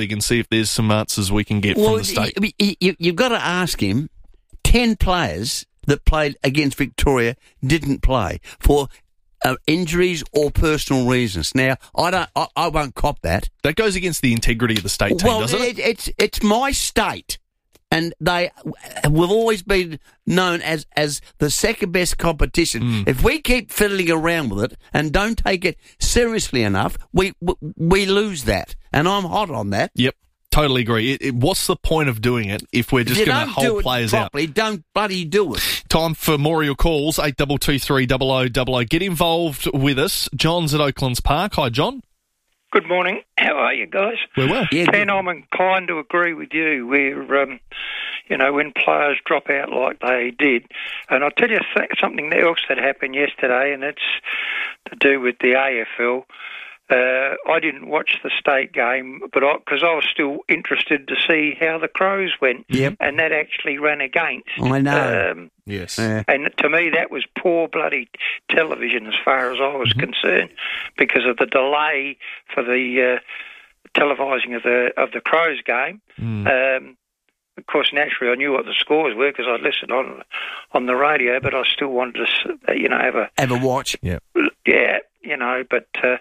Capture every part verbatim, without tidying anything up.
league and see if there's some answers we can get well, from the state. You, you, you've got to ask him, ten players that played against Victoria didn't play for uh, injuries or personal reasons. Now, I don't, I, I won't cop that. That goes against the integrity of the state team, well, doesn't it? it? It's, it's my state. And they will always be known as, as the second best competition. Mm. If we keep fiddling around with it and don't take it seriously enough, we we lose that. And I'm hot on that. Yep, totally agree. It, it, what's the point of doing it if we're just going to hold players properly, out? Don't bloody do it. Time for more of your calls, eight two two three, double oh double oh. Get involved with us. John's at Oaklands Park. Hi, John. Good morning. How are you guys? We're well. Yeah, Ken, I'm inclined to agree with you where, um, you know, when players drop out like they did. And I'll tell you th- something else that happened yesterday, and it's to do with the A F L. Uh, I didn't watch the state game, but because I, I was still interested to see how the Crows went. Yep. And that actually ran against. I know. Um, yes. Uh, and to me, that was poor bloody television as far as I was mm-hmm. concerned, because of the delay for the uh, televising of the of the Crows game. Mm. Um, of course, naturally, I knew what the scores were because I listened on on the radio, but I still wanted to, you know, have a have a watch. Yeah. Yeah. You know, but uh,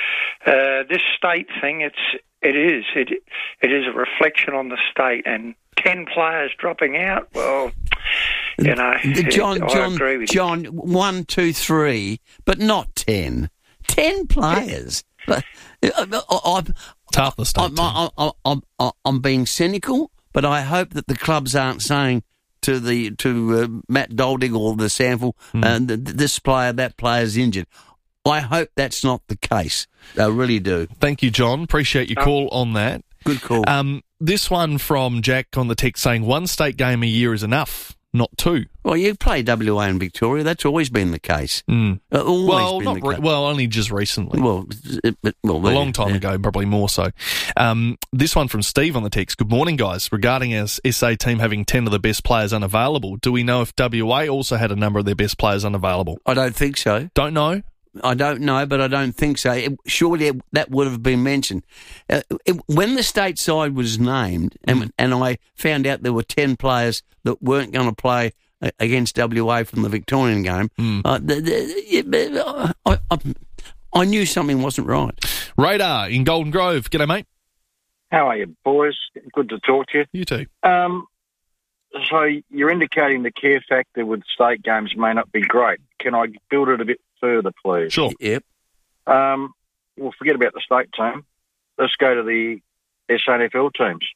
uh, this state thing, it's it is it it is a reflection on the state, and ten players dropping out. Well, you know, John, I John, agree with John, you. one, two, three, but not ten. Ten players. I, I, it's half the state I'm, I'm, I'm, I'm, I'm being cynical, but I hope that the clubs aren't saying to the to uh, Matt Dolding or the Sample, mm. uh, th- this player, that player's injured. I hope that's not the case. I really do. Thank you, John. Appreciate your call on that. Good call. Um, this one from Jack on the text saying one state game a year is enough, not two. Well, you play W A and Victoria. That's always been the case. Mm. Uh, always well, been not the re- case. well, only just recently. Well, it, it, well a long time yeah. ago, probably more so. Um, this one from Steve on the text. Good morning, guys. Regarding our S A team having ten of the best players unavailable, do we know if W A also had a number of their best players unavailable? I don't think so. Don't know? I don't know, but I don't think so. It, surely it, that would have been mentioned. Uh, it, when the state side was named, and, mm. and I found out there were ten players that weren't going to play against W A from the Victorian game, mm. uh, the, the, I, I, I knew something wasn't right. Radar in Golden Grove. G'day, mate. How are you, boys? Good to talk to you. You too. Um, so you're indicating the care factor with state games may not be great. Can I build it a bit further, please? Sure. Yep. Um, well, forget about the state team. Let's go to the S A N F L teams.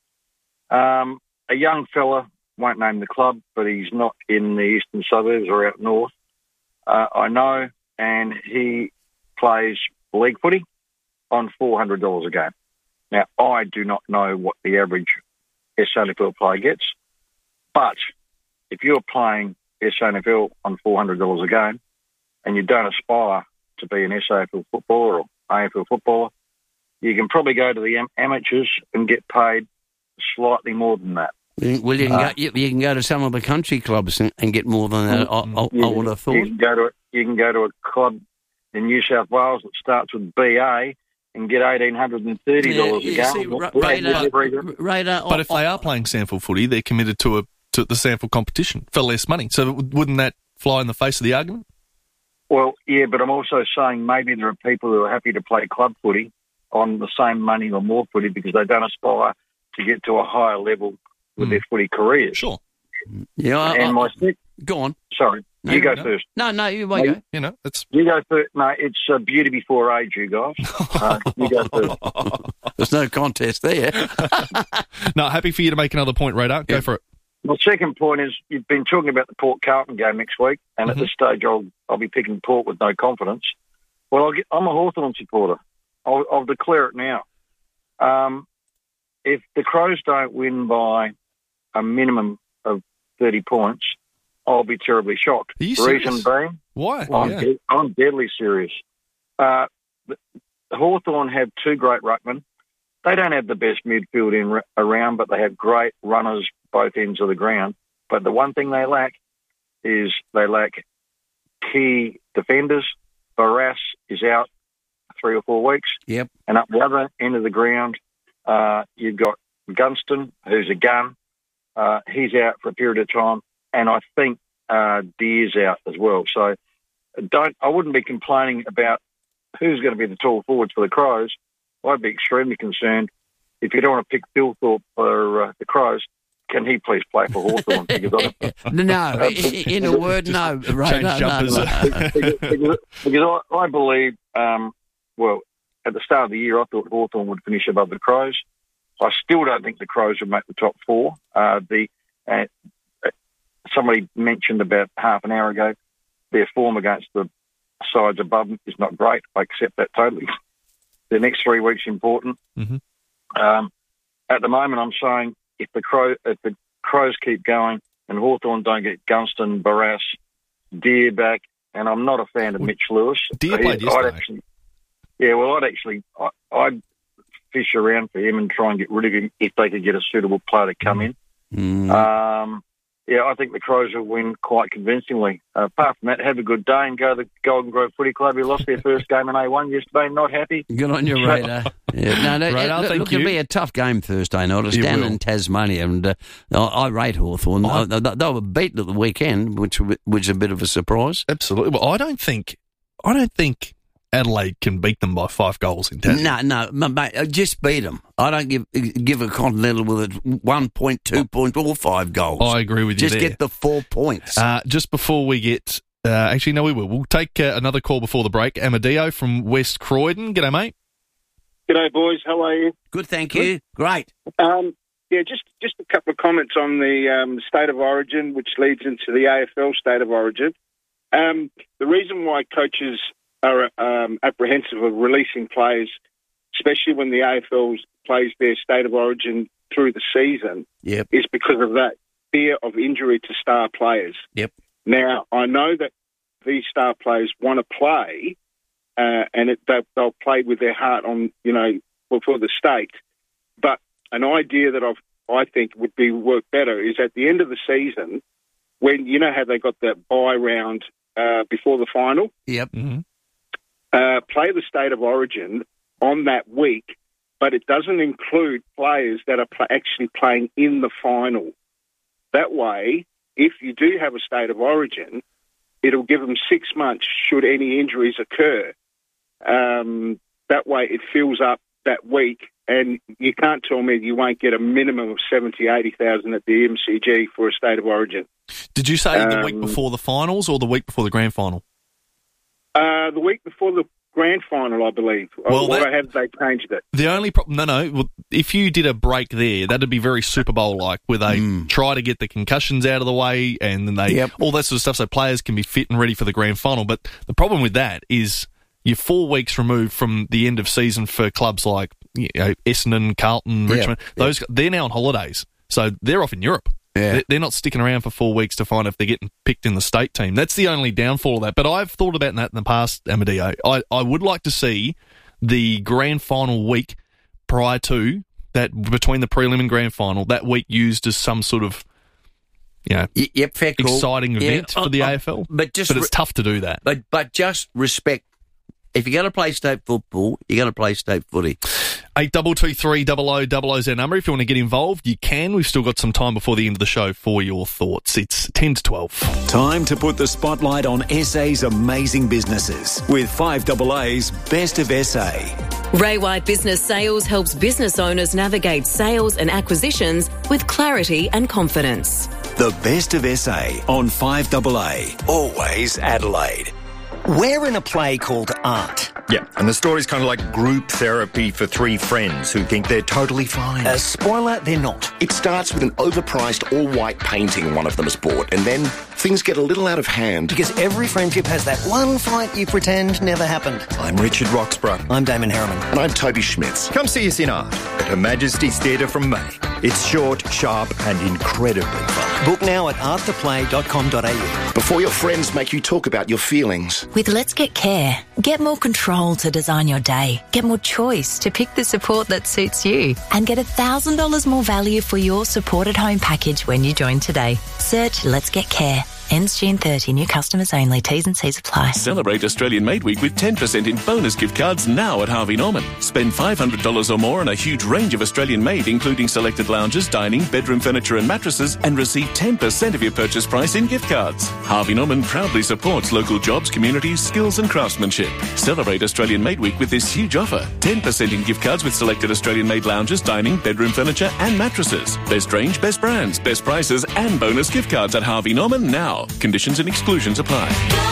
Um, a young fella, won't name the club, but he's not in the eastern suburbs or out north. Uh, I know, and he plays league footy on four hundred dollars a game. Now, I do not know what the average S A N F L player gets, but if you're playing S A N F L on four hundred dollars a game and you don't aspire to be an S A F L footballer or A F L footballer, you can probably go to the am- amateurs and get paid slightly more than that. Well, you can, uh, go, you, you can go to some of the country clubs and, and get more than that, I, I, you, I would have thought. You can, go to a, you can go to a club in New South Wales that starts with B A and get one thousand eight hundred thirty dollars yeah, a yeah, game. See, radar, radar, but if they are playing Sample footy, they're committed to a to the Sample competition for less money. So wouldn't that fly in the face of the argument? Well, yeah, but I'm also saying maybe there are people who are happy to play club footy on the same money or more footy because they don't aspire to get to a higher level with mm. their footy careers. Sure. Yeah. I, and I, my sec- go on. Sorry, no, you go no. first. No, no, you won't no, go. You know, it's you go first. No, it's uh, beauty before age, you guys. Uh, you go first. There's no contest there. No, happy for you to make another point, Radar. Go yeah. for it. My second point is you've been talking about the Port Carlton game next week, and mm-hmm. at this stage I'll I'll be picking Port with no confidence. Well, I'll get, I'm a Hawthorn supporter. I'll, I'll declare it now. Um, if the Crows don't win by a minimum of thirty points, I'll be terribly shocked. Are you Reason serious? being, Why? I'm, yeah. de- I'm deadly serious. Uh, the, the Hawthorn have two great ruckmen. They don't have the best midfield in around, but they have great runners both ends of the ground. But the one thing they lack is they lack key defenders. Barras is out three or four weeks. Yep. And up the other end of the ground, Uh, you've got Gunston, who's a gun. Uh, he's out for a period of time. And I think uh, Deer's out as well. So don't. I wouldn't be complaining about who's going to be the tall forwards for the Crows. I'd be extremely concerned if you don't want to pick Thilthorpe for uh, the Crows. Can he please play for Hawthorn? Because I, no, in a word, no. Right, no, no, no. because, because, because I, I believe, um, well, at the start of the year, I thought Hawthorn would finish above the Crows. I still don't think the Crows would make the top four. Uh, the uh, somebody mentioned about half an hour ago their form against the sides above them is not great. I accept that totally. The next three weeks are important. Mm-hmm. Um, at the moment, I'm saying if the Crow, if the Crows keep going and Hawthorn don't get Gunston, Barras, Deer back, and I'm not a fan of Mitch Lewis. Deer played yesterday. I'd actually, yeah, well, I'd actually, I, I'd fish around for him and try and get rid of him if they could get a suitable player to come in. Mm. Um, yeah, I think the Crows will win quite convincingly. Uh, apart from that, have a good day and go to the Golden Grove Footy Club. You lost their first game in A one yesterday, not happy. Good on you, Radar. Yeah, no, no, Radar, look, thank look you. it'll be a tough game Thursday night. It's It down will. in Tasmania, and uh, I, I rate Hawthorn. I- They, they were beaten at the weekend, which which was a bit of a surprise. Absolutely. Well, I don't think, I don't think Adelaide can beat them by five goals in ten. No, no, m- mate, uh, just beat them. I don't give give a Continental with a one point, two point, or five goals. I agree with you Just there. get the four points. Uh, just before we get, uh, actually, no, we will. We'll take uh, another call before the break. Amadeo from West Croydon. G'day, mate. G'day, boys. How are you? Good, thank you. Great. Um, yeah, just just a couple of comments on the um, state of origin, which leads into the A F L state of origin. Um, the reason why coaches are um, apprehensive of releasing players, especially when the A F L plays their state of origin through the season, Yep. is because of that fear of injury to star players. Yep. Now, I know that these star players want to play, uh, and it, they, they'll play with their heart on, you know, for, for the state. But an idea that I've, I think would be work better is at the end of the season, when you know how they got that bye round uh, before the final, Yep. Mm-hmm. uh, play the state of origin on that week, but it doesn't include players that are pl- actually playing in the final. That way, if you do have a state of origin, it'll give them six months should any injuries occur. Um, that way it fills up that week, and you can't tell me you won't get a minimum of seventy, eighty thousand at the M C G for a state of origin. Did you say the week Um, before the finals or the week before the grand final? Uh, the week before the grand final, I believe. Well, or that- have they changed it? The only problem, no, no. Well, if you did a break there, that'd be very Super Bowl like, where they Mm. try to get the concussions out of the way, and then they Yep. all that sort of stuff, so players can be fit and ready for the grand final. But the problem with that is you're four weeks removed from the end of season for clubs like you know, Essendon, Carlton, Yeah, Richmond. yeah. Those they're now on holidays, so they're off in Europe. Yeah. They're- They're not sticking around for four weeks to find if they're getting picked in the state team. That's the only downfall of that. But I've thought about that in the past, Amadeo. I, I would like to see the grand final week prior to that, between the prelim and grand final, that week used as some sort of, you know, Y- yep, fair call. exciting Yeah, event uh, for the uh, A F L. But just But it's re- tough to do that. but but just respect. If you're going to play state football, you're going to play state footy. Eight double two three double o double o is our number. If you want to get involved, you can. We've still got some time before the end of the show for your thoughts. It's ten to twelve. Time to put the spotlight on S A's amazing businesses with five A A's Best of S A. Ray White Business Sales helps business owners navigate sales and acquisitions with clarity and confidence. The Best of S A on five A A. Always Adelaide. We're in a play called Art. Yeah, and the story's kind of like group therapy for three friends who think they're totally fine. A spoiler, they're not. It starts with an overpriced all-white painting one of them has bought, and then things get a little out of hand. Because every friendship has that one fight you pretend never happened. I'm Richard Roxburgh. I'm Damon Harriman. And I'm Toby Schmitz. Come see us in Art at Her Majesty's Theatre from May. It's short, sharp, and incredibly fun. Book now at art to play dot com dot a u. Before your friends make you talk about your feelings. With Let's Get Care, get more control to design your day. Get more choice to pick the support that suits you. And get one thousand dollars more value for your supported home package when you join today. Search Let's Get Care. Ends June thirtieth. New customers only. T's and C's apply. Celebrate Australian Made Week with ten percent in bonus gift cards now at Harvey Norman. Spend five hundred dollars or more on a huge range of Australian made, including selected lounges, dining, bedroom furniture and mattresses, and receive ten percent of your purchase price in gift cards. Harvey Norman proudly supports local jobs, communities, skills and craftsmanship. Celebrate Australian Made Week with this huge offer. ten percent in gift cards with selected Australian made lounges, dining, bedroom furniture and mattresses. Best range, best brands, best prices and bonus gift cards at Harvey Norman now. Conditions and exclusions apply.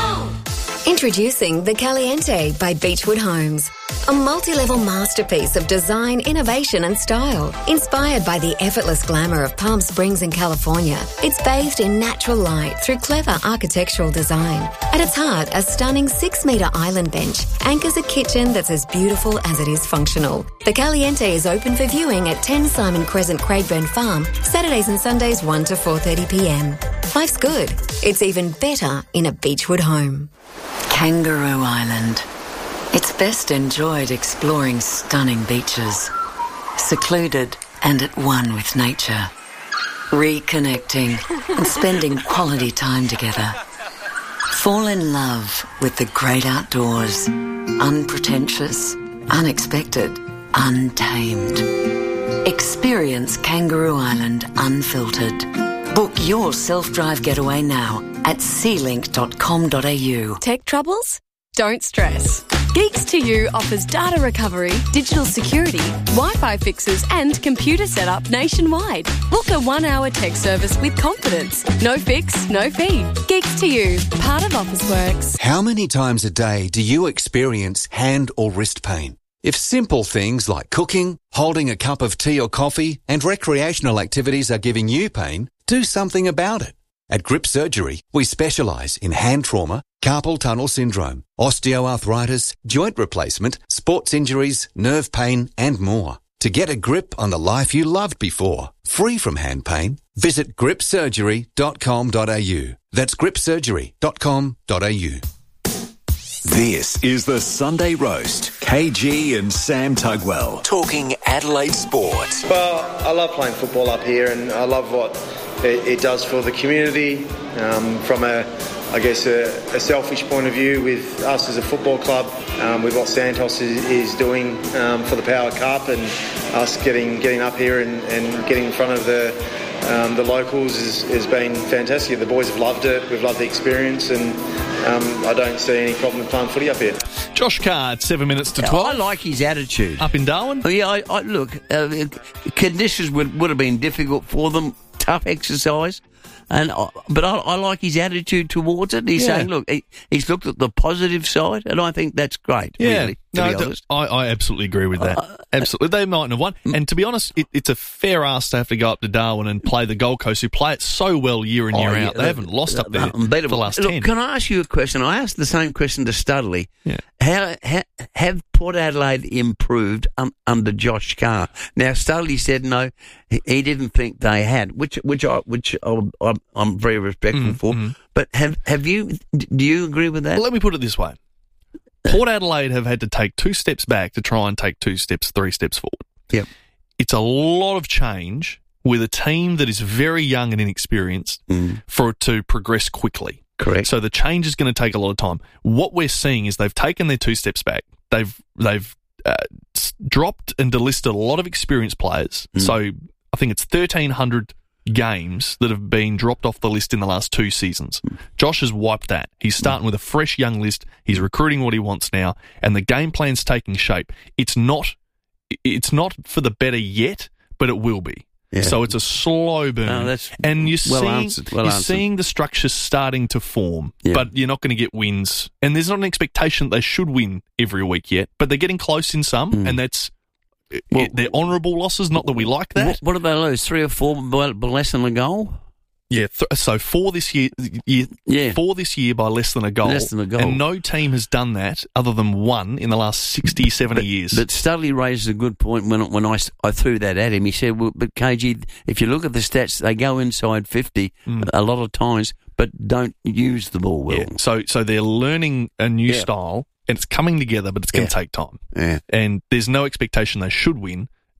Introducing the Caliente by Beechwood Homes. A multi-level masterpiece of design, innovation and style. Inspired by the effortless glamour of Palm Springs in California, it's bathed in natural light through clever architectural design. At its heart, a stunning six-metre island bench anchors a kitchen that's as beautiful as it is functional. The Caliente is open for viewing at ten Simon Crescent, Craigburn Farm, Saturdays and Sundays one to four thirty p m. Life's good. It's even better in a Beechwood home. Kangaroo Island. It's best enjoyed exploring stunning beaches, secluded and at one with nature, reconnecting and spending quality time together. Fall in love with the great outdoors, unpretentious, unexpected, untamed. Experience Kangaroo Island unfiltered. Book your self-drive getaway now at sea link dot com dot a u. Tech troubles? Don't stress. Geeks to You offers data recovery, digital security, Wi-Fi fixes and computer setup nationwide. Book a one-hour tech service with confidence. No fix, no fee. Geeks to You, part of Officeworks. How many times a day do you experience hand or wrist pain? If simple things like cooking, holding a cup of tea or coffee and recreational activities are giving you pain, do something about it. At Grip Surgery, we specialise in hand trauma, carpal tunnel syndrome, osteoarthritis, joint replacement, sports injuries, nerve pain and more. To get a grip on the life you loved before, free from hand pain, visit grip surgery dot com dot a u. That's grip surgery dot com dot a u. This is the Sunday Roast. K G and Sam Tugwell talking Adelaide sport. Well, I love playing football up here and I love what it, it does for the community. Um, from a, I guess, a, a selfish point of view with us as a football club, um, with what Santos is, is doing um, for the Power Cup and us getting getting up here and, and getting in front of the Um, the locals has, has been fantastic. The boys have loved it. We've loved the experience, and um, I don't see any problem with playing footy up here. Josh Carr at seven minutes to twelve. I like his attitude. Up in Darwin? Oh, yeah, I, I, look, uh, conditions would, would have been difficult for them, tough exercise. And I, but I, I like his attitude towards it. He's Yeah. saying, look, he, he's looked at the positive side, and I think that's great, Yeah, really, to no, be th- honest. I, I absolutely agree with that. Uh, absolutely, they mightn't have won. And to be honest, it, it's a fair ask to have to go up to Darwin and play the Gold Coast, who play it so well year in year Oh, out. yeah, They haven't lost up there for the last Look, ten. can I ask you a question? I asked the same question to Studley. Yeah. How, how have Port Adelaide improved um, under Josh Carr? Now Studley said no, he, he didn't think they had, which which I which I, I'm, I'm very respectful Mm, for. mm. But have have you? Do you agree with that? Well, let me put it this way: Port Adelaide have had to take two steps back to try and take two steps, three steps forward. Yep. It's a lot of change with a team that is very young and inexperienced Mm. for it to progress quickly. Correct. So the change is going to take a lot of time. What we're seeing is they've taken their two steps back. They've they've uh, s- dropped and delisted a lot of experienced players. Mm. So I think it's thirteen hundred games that have been dropped off the list in the last two seasons. Josh has wiped that. He's starting with a fresh young list. He's recruiting what he wants now, and the game plan's taking shape. It's not it's not for the better yet, but it will be. Yeah. So it's a slow burn. No, that's and you're well seeing, answered, well you're answered. seeing the structure starting to form, Yeah. but you're not going to get wins. And there's not an expectation that they should win every week yet, but they're getting close in some, Mm. and that's Well, they're honourable losses, not that we like that. What, what did they lose? Three or four by, by less than a goal? Yeah, th- so four this year, year Yeah. four this year by less than a goal. Less than a goal. And no team has done that other than one in the last sixty, seventy years. But Studley raised a good point when when I, s- I threw that at him. He said, well, but K G, if you look at the stats, they go inside fifty Mm. a lot of times, but don't use the ball well. Yeah, so so they're learning a new Yeah. style, and it's coming together, but it's going Yeah. to take time. Yeah. And there's no expectation they should win,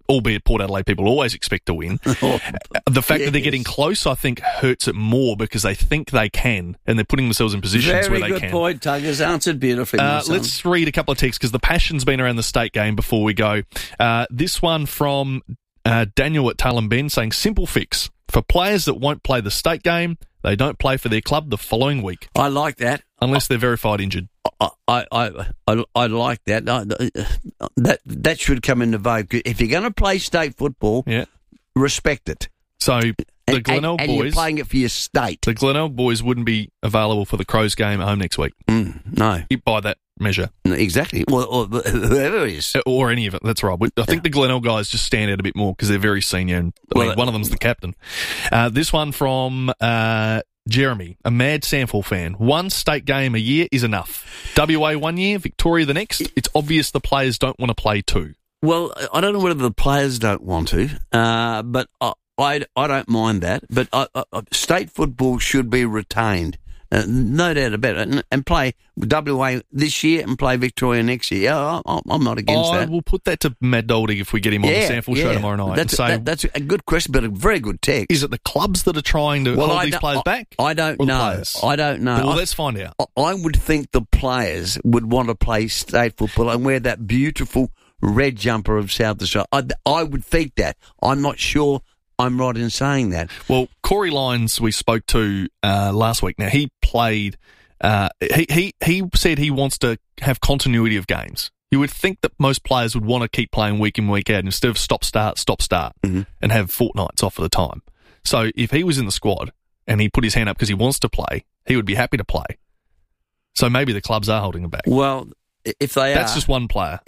albeit Port Adelaide people always expect to win. Oh, the fact yes. that they're getting close, I think, hurts it more because they think they can, and they're putting themselves in positions Very where they good can. point, Tuggers. Answered beautifully. Uh, let's read a couple of texts because the passion's been around the state game before we go. Uh, this one from uh, Daniel at Tailem Bend saying, simple fix. For players that won't play the state game, they don't play for their club the following week. I like that. Unless they're verified injured. I I I, I, I like that. I, that that should come into vogue. If you're going to play state football, yeah. respect it. So the and, Glenelg and, boys, and you're playing it for your state. The Glenelg boys wouldn't be available for the Crows game at home next week. Mm, no, by that measure, exactly. Or, or whoever it is, or any of it. That's right. I think the Glenelg guys just stand out a bit more because they're very senior, and I well, mean, one of them's the captain. Uh, this one from. Uh, Jeremy, a mad Samford fan. One state game a year is enough. W A one year, Victoria the next. It's obvious the players don't want to play two. Well, I don't know whether the players don't want to, uh, but I, I, I don't mind that. But I, I, state football should be retained. Uh, no doubt about it. And, and play W A this year and play Victoria next year. Yeah, I, I'm not against I that. I will put that to Matt Dolding if we get him on yeah, the Samford yeah. show tomorrow night. That's, and say, that, that's a good question, but a very good text. Is it the clubs that are trying to well, hold I these players I, back? I don't or the know. Players? I don't know. Well, I, let's find out. I, I would think the players would want to play state football and wear that beautiful red jumper of South Australia. I, I would think that. I'm not sure I'm right in saying that. Well, Corey Lyons, we spoke to uh, last week. Now, he played... Uh, he, he, he said he wants to have continuity of games. You would think that most players would want to keep playing week in, week out instead of stop, start, stop, start mm-hmm. and have fortnights off at a time. So if he was in the squad and he put his hand up because he wants to play, he would be happy to play. So maybe the clubs are holding him back. Well, if they that's are... That's just one player.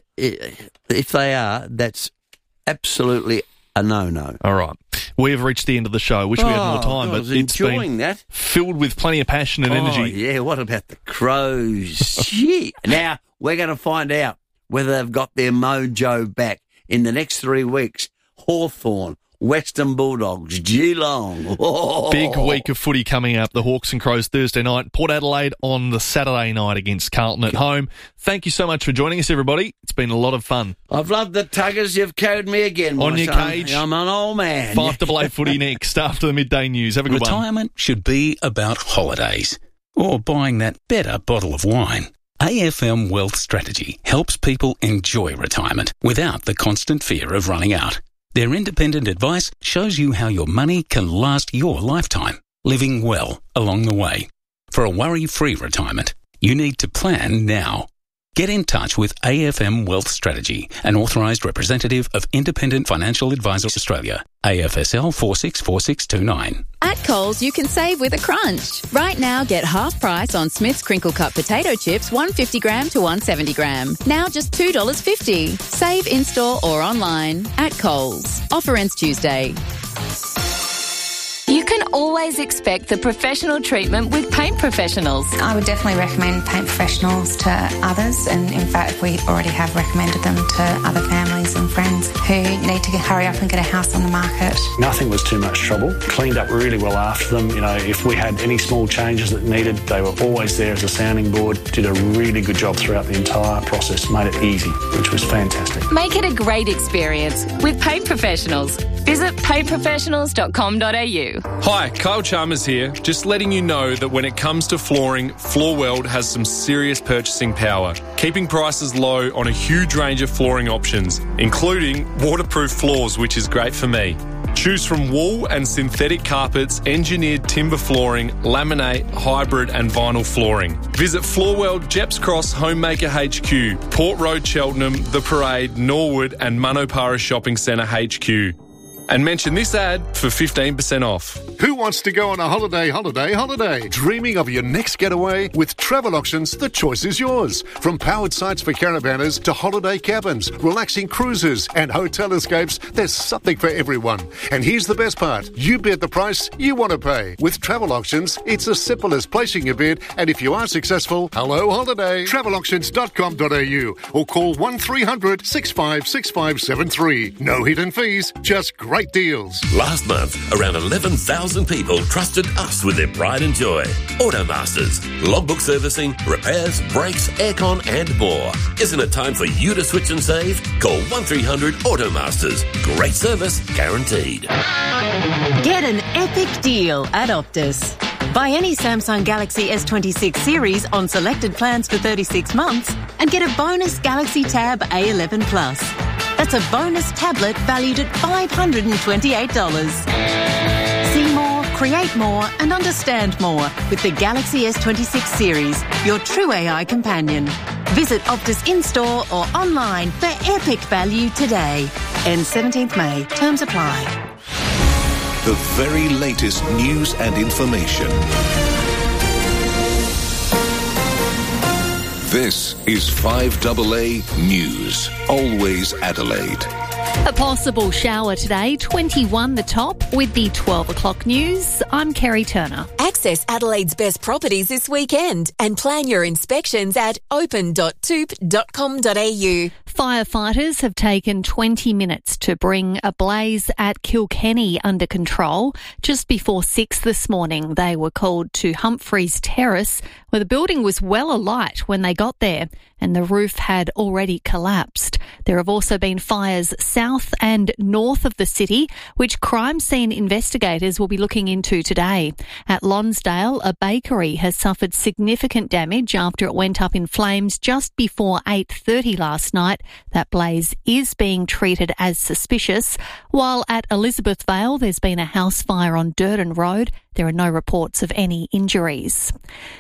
If they are, that's absolutely a no-no. All right. We have reached the end of the show. Wish we had more time, God, I but was it's enjoying been that. filled with plenty of passion and oh, energy. Yeah, what about the Crows? Shit. Now, we're going to find out whether they've got their mojo back in the next three weeks. Hawthorn, Western Bulldogs, Geelong. Oh. Big week of footy coming up. The Hawks and Crows Thursday night. Port Adelaide on the Saturday night against Carlton at home. Thank you so much for joining us, everybody. It's been a lot of fun. I've loved the Tuggers. You've carried me again, on my your son. cage. I'm an old man. Five to play footy next after the midday news. Have a good Retirement one. Retirement should be about holidays or buying that better bottle of wine. A F M Wealth Strategy helps people enjoy retirement without the constant fear of running out. Their independent advice shows you how your money can last your lifetime, living well along the way. For a worry-free retirement, you need to plan now. Get in touch with A F M Wealth Strategy, an authorised representative of Independent Financial Advisors Australia, A F S L four six four six two nine. At Coles, you can save with a crunch. Right now, get half price on Smith's Crinkle Cut potato chips, one hundred fifty gram to one hundred seventy gram. Now just two dollars fifty. Save in-store or online at Coles. Offer ends Tuesday. You can always expect the professional treatment with Paint Professionals. I would definitely recommend Paint Professionals to others, and in fact we already have recommended them to other families and friends who need to hurry up and get a house on the market. Nothing was too much trouble. Cleaned up really well after them. You know, if we had any small changes that needed, they were always there as a sounding board. Did a really good job throughout the entire process. Made it easy, which was fantastic. Make it a great experience with Paint Professionals. Visit paint professionals dot com dot a u. Hi, Kyle Chalmers here. Just letting you know that when it comes to flooring, Floorweld has some serious purchasing power, keeping prices low on a huge range of flooring options, including waterproof floors, which is great for me. Choose from wool and synthetic carpets, engineered timber flooring, laminate, hybrid and vinyl flooring. Visit Floorweld, Jeps Cross, Homemaker H Q, Port Road, Cheltenham, The Parade, Norwood and Manopara Shopping Centre H Q. And mention this ad for fifteen percent off. Who wants to go on a holiday, holiday, holiday? Dreaming of your next getaway? With Travel Auctions, the choice is yours. From powered sites for caravanners to holiday cabins, relaxing cruises and hotel escapes, there's something for everyone. And here's the best part. You bid the price you want to pay. With Travel Auctions, it's as simple as placing your bid, and if you are successful, hello holiday. travel auctions dot com dot a u or call one three hundred six five six five seven three. No hidden fees, just great great deals. Last month, around eleven thousand people trusted us with their pride and joy. Automasters. Logbook servicing, repairs, brakes, aircon and more. Isn't it time for you to switch and save? Call one three hundred Automasters. Great service guaranteed. Get an epic deal at Optus. Buy any Samsung Galaxy S twenty-six series on selected plans for thirty-six months and get a bonus Galaxy Tab A eleven Plus. That's a bonus tablet valued at five hundred twenty-eight dollars. See more, create more and understand more with the Galaxy S twenty-six series, your true A I companion. Visit Optus in-store or online for epic value today. Ends seventeenth May. Terms apply. The very latest news and information. This is five A A News. Always Adelaide. A possible shower today, twenty-one the top, with the twelve o'clock news. I'm Kerry Turner. Access Adelaide's best properties this weekend and plan your inspections at open dot toop dot com dot a u. Firefighters have taken twenty minutes to bring a blaze at Kilkenny under control. Just before six this morning, they were called to Humphreys Terrace, where the building was well alight when they got there and the roof had already collapsed. There have also been fires south and north of the city, which crime scene investigators will be looking into today. At Lonsdale, a bakery has suffered significant damage after it went up in flames just before eight thirty last night. That blaze is being treated as suspicious. While at Elizabeth Vale, there's been a house fire on Durden Road. There are no reports of any injuries.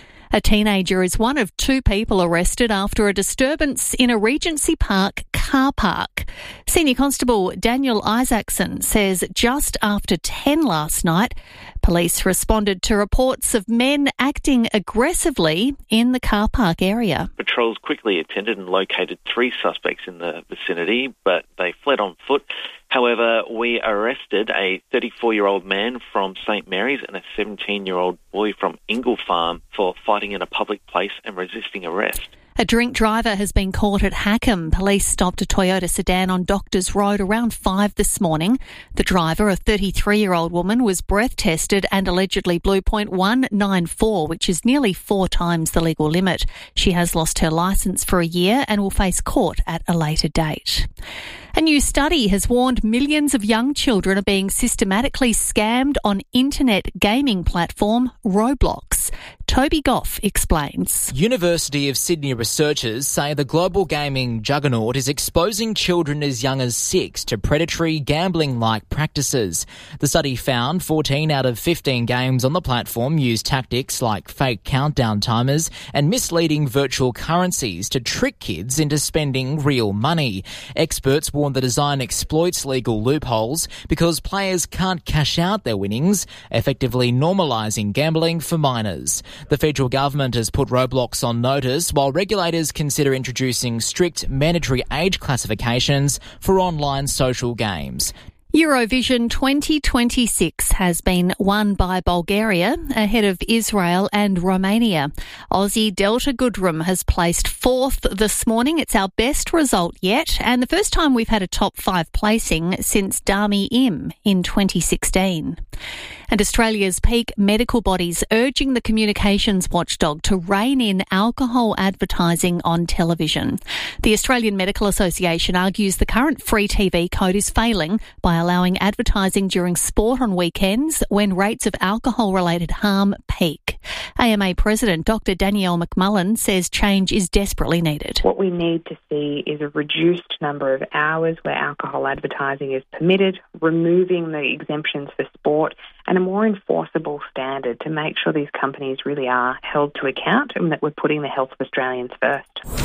A teenager is one of two people arrested after a disturbance in a Regency Park car park. Senior Constable Daniel Isaacson says just after ten last night, police responded to reports of men acting aggressively in the car park area. Patrols quickly attended and located three suspects in the vicinity, but they fled on foot. However, we arrested a thirty-four-year-old man from St Mary's and a seventeen-year-old boy from Ingle Farm for fighting in a public place and resisting arrest. A drink driver has been caught at Hackham. Police stopped a Toyota sedan on Doctors Road around five this morning. The driver, a thirty-three-year-old woman, was breath tested and allegedly blew point one nine four, which is nearly four times the legal limit. She has lost her licence for a year and will face court at a later date. A new study has warned millions of young children are being systematically scammed on internet gaming platform Roblox. Toby Goff explains. University of Sydney researchers say the global gaming juggernaut is exposing children as young as six to predatory gambling-like practices. The study found fourteen out of fifteen games on the platform use tactics like fake countdown timers and misleading virtual currencies to trick kids into spending real money. Experts warn the design exploits legal loopholes because players can't cash out their winnings, effectively normalising gambling for minors. The federal government has put Roblox on notice while regulators consider introducing strict mandatory age classifications for online social games. Eurovision twenty twenty-six has been won by Bulgaria ahead of Israel and Romania. Aussie Delta Goodrum has placed fourth this morning. It's our best result yet and the first time we've had a top five placing since Dami Im in twenty sixteen. And Australia's peak medical bodies urging the communications watchdog to rein in alcohol advertising on television. The Australian Medical Association argues the current free T V code is failing by allowing advertising during sport on weekends when rates of alcohol-related harm peak. A M A President Doctor Danielle McMullen says change is desperately needed. What we need to see is a reduced number of hours where alcohol advertising is permitted, removing the exemptions for sport, and a more enforceable standard to make sure these companies really are held to account and that we're putting the health of Australians first.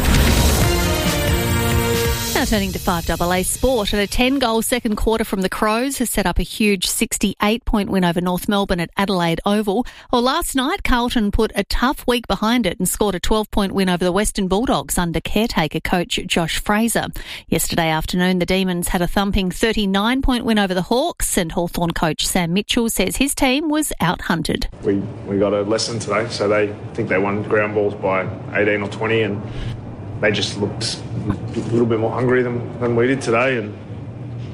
Now turning to five A A sport, and a ten-goal second quarter from the Crows has set up a huge sixty-eight point win over North Melbourne at Adelaide Oval. Well, last night, Carlton put a tough week behind it and scored a twelve point win over the Western Bulldogs under caretaker coach Josh Fraser. Yesterday afternoon, the Demons had a thumping thirty-nine point win over the Hawks, and Hawthorn coach Sam Mitchell says his team was out-hunted. We, we got a lesson today, so they think they won ground balls by eighteen or twenty, and they just looked a little bit more hungry than, than we did today, and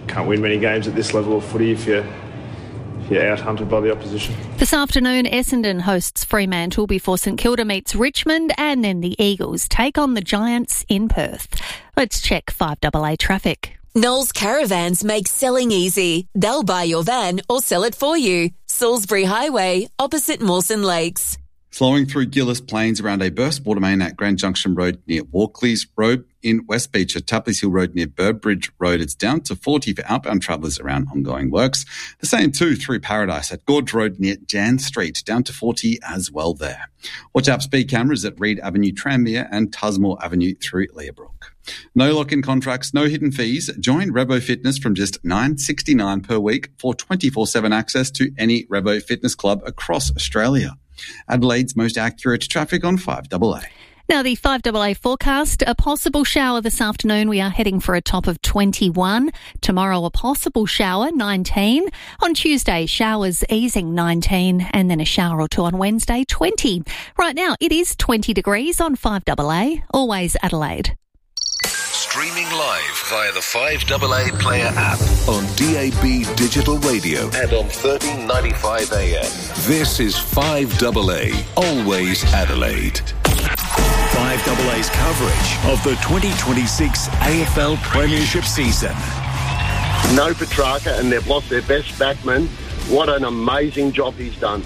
can't win many games at this level of footy if you're, if you're out-hunted by the opposition. This afternoon, Essendon hosts Fremantle before St Kilda meets Richmond, and then the Eagles take on the Giants in Perth. Let's check five A A traffic. Knowles Caravans make selling easy. They'll buy your van or sell it for you. Salisbury Highway, opposite Mawson Lakes. Flowing through Gillis Plains around a burst water main at Grand Junction Road near Walkleys Road. In West Beach at Tapley's Hill Road near Burbridge Road, it's down to forty for outbound travellers around ongoing works. The same too through Paradise at Gorge Road near Jan Street, down to forty as well there. Watch out speed cameras at Reed Avenue Tranmere and Tusmore Avenue through Learbrook. No lock-in contracts, no hidden fees. Join Rebo Fitness from just nine dollars sixty-nine per week for twenty-four seven access to any Rebo Fitness club across Australia. Adelaide's most accurate traffic on five A A. Now, the five A A forecast, a possible shower this afternoon. We are heading for a top of twenty-one. Tomorrow, a possible shower, nineteen. On Tuesday, showers easing, nineteen. And then a shower or two on Wednesday, twenty. Right now, it is twenty degrees on five A A. Always Adelaide. Streaming live via the five A A Player app on D A B Digital Radio and on thirteen ninety-five A M. This is five A A, always Adelaide. five A A's coverage of the twenty twenty-six A F L Premiership season. No Petrarca, and they've lost their best backman. What an amazing job he's done.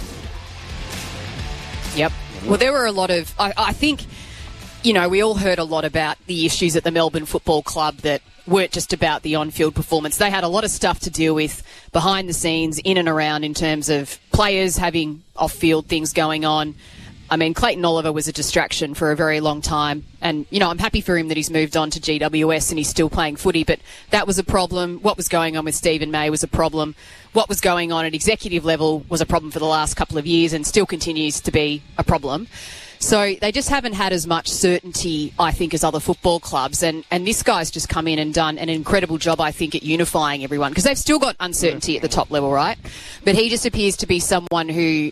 Yep. Well, there were a lot of... I, I think... You know, we all heard a lot about the issues at the Melbourne Football Club that weren't just about the on-field performance. They had a lot of stuff to deal with behind the scenes, in and around, in terms of players having off-field things going on. I mean, Clayton Oliver was a distraction for a very long time. And, you know, I'm happy for him that he's moved on to G W S and he's still playing footy, but that was a problem. What was going on with Stephen May was a problem. What was going on at executive level was a problem for the last couple of years and still continues to be a problem. So they just haven't had as much certainty, I think, as other football clubs. And, and this guy's just come in and done an incredible job, I think, at unifying everyone. Because they've still got uncertainty at the top level, right? But he just appears to be someone who